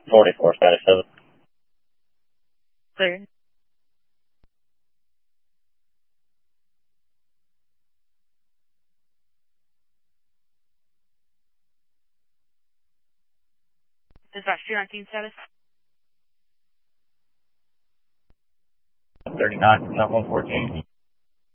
44, status 7. Clear. Dispatch 219 status. 39, not 114.